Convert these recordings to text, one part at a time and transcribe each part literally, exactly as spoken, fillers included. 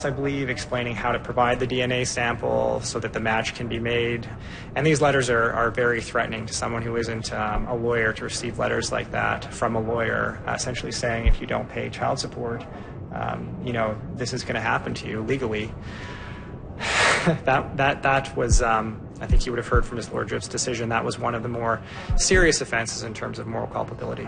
I believe, explaining how to provide the D N A sample so that the match can be made. And these letters are, are very threatening to someone who isn't um, a lawyer to receive letters like that from a lawyer, uh, essentially saying if you don't pay child support, um, you know, this is going to happen to you legally. that that that was, um, I think you would have heard from Miz Lordrip's decision, that was one of the more serious offenses in terms of moral culpability.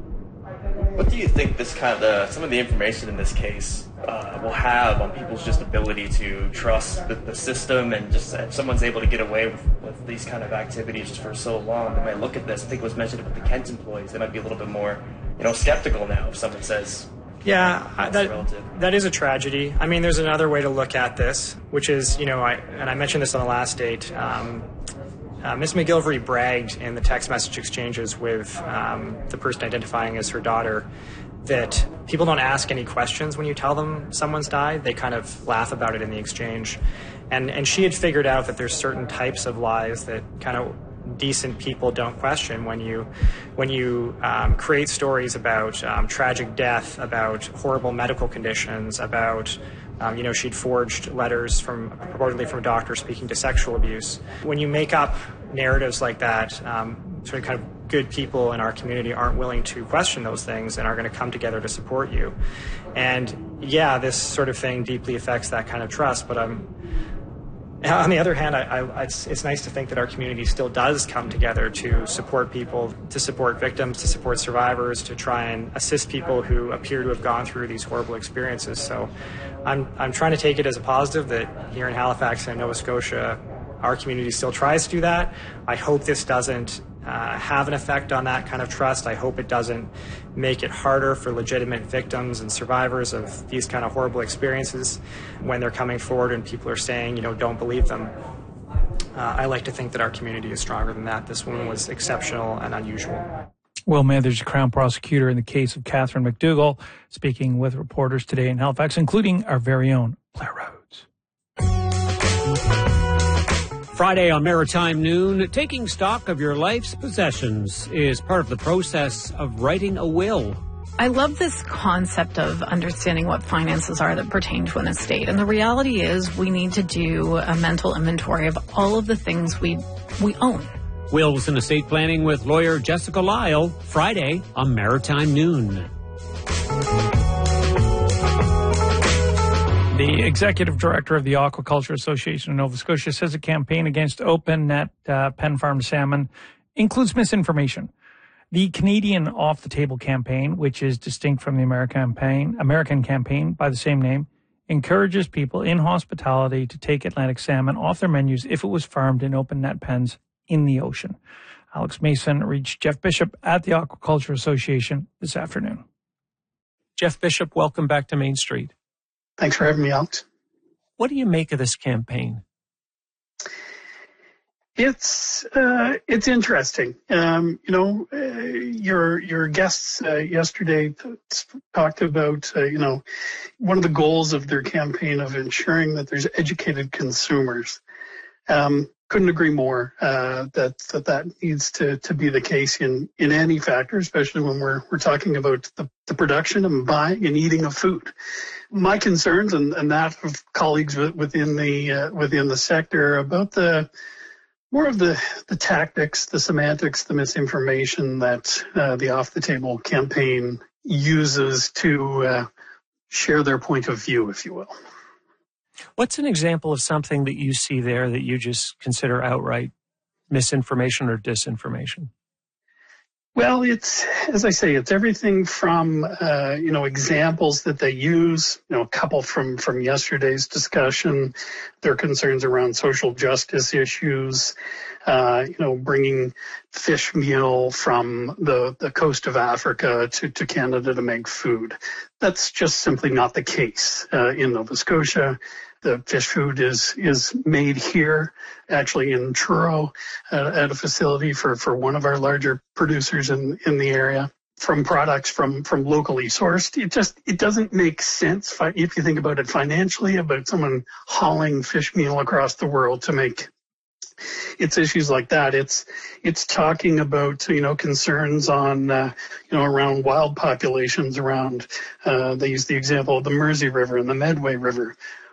What do you think this kind of the, some of the information in this case uh, will have on people's just ability to trust the, the system, and just if someone's able to get away with, with these kind of activities just for so long, they might look at this. I think it was mentioned with the Kent employees. They might be a little bit more, you know, skeptical now if someone says. Yeah, I, that, that is a tragedy. I mean, there's another way to look at this, which is, you know, I, and I mentioned this on the last date. Um, Uh, Miz McGilvery bragged in the text message exchanges with um, the person identifying as her daughter that people don't ask any questions when you tell them someone's died. They kind of laugh about it in the exchange. And, and she had figured out that there's certain types of lies that kind of decent people don't question when you when you um, create stories about um, tragic death, about horrible medical conditions, about Um, you know, she'd forged letters from purportedly from doctors speaking to sexual abuse. When you make up narratives like that, um, sort of kind of good people in our community aren't willing to question those things and are going to come together to support you. And yeah, this sort of thing deeply affects that kind of trust. But um, on the other hand, I, I, it's, it's nice to think that our community still does come together to support people, to support victims, to support survivors, to try and assist people who appear to have gone through these horrible experiences. So I'm, I'm trying to take it as a positive that here in Halifax and Nova Scotia, our community still tries to do that. I hope this doesn't uh, have an effect on that kind of trust. I hope it doesn't make it harder for legitimate victims and survivors of these kind of horrible experiences when they're coming forward and people are saying, you know, don't believe them. Uh, I like to think that our community is stronger than that. This woman was exceptional and unusual. Will Mathers, Crown Prosecutor in the case of Catherine McDougall, speaking with reporters today in Halifax, including our very own Blair Rhodes. Friday on Maritime Noon, taking stock of your life's possessions is part of the process of writing a will. I love this concept of understanding what finances are that pertain to an estate. And the reality is we need to do a mental inventory of all of the things we we own. Wills and Estate Planning with lawyer Jessica Lyle, Friday on Maritime Noon. The executive director of the Aquaculture Association of Nova Scotia says a campaign against open net uh, pen farm salmon includes misinformation. The Canadian Off the Table campaign, which is distinct from the American campaign, American campaign by the same name, encourages people in hospitality to take Atlantic salmon off their menus if it was farmed in open net pens in the ocean. Alex Mason reached Jeff Bishop at the Aquaculture Association this afternoon. Jeff Bishop, welcome back to Main Street. Thanks for having me, Alex. What do you make of this campaign? It's uh, it's interesting. Um, you know, uh, your your guests uh, yesterday talked about uh, you know one of the goals of their campaign of ensuring that there's educated consumers. Um, couldn't agree more uh, that that that needs to to be the case in in any factor, especially when we're we're talking about the, the production and buying and eating of food. My concerns and, and that of colleagues within the uh, within the sector about the more of the, the tactics, the semantics, the misinformation that uh, the Off the Table campaign uses to uh, share their point of view, if you will. What's an example of something that you see there that you just consider outright misinformation or disinformation? Well, it's, as I say, it's everything from, uh, you know, examples that they use, you know, a couple from, from yesterday's discussion, their concerns around social justice issues, uh, you know, bringing fish meal from the, the coast of Africa to, to Canada to make food. That's just simply not the case uh, in Nova Scotia. The fish food is is made here, actually in Truro, uh, at a facility for, for one of our larger producers in, in the area. From products from, from locally sourced, it just it doesn't make sense fi- if you think about it financially, about someone hauling fish meal across the world to make. It's issues like that. It's it's talking about you know concerns on uh, you know around wild populations around. Uh, they use the example of the Mersey River and the Medway River.